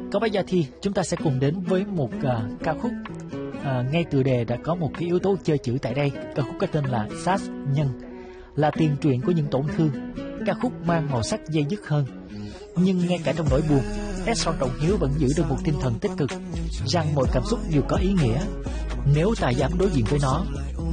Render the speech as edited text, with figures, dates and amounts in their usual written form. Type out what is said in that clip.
Có bây giờ thì chúng ta sẽ cùng đến với một ca khúc. Ngay tựa đề đã có một cái yếu tố chơi chữ tại đây. Ca khúc có tên là Sát Nhân, là tiền truyện của những tổn thương. Ca khúc mang màu sắc dây dứt hơn, nhưng ngay cả trong nỗi buồn, Edson Trọng Hiếu vẫn giữ được một tinh thần tích cực, rằng mọi cảm xúc đều có ý nghĩa. Nếu ta dám đối diện với nó,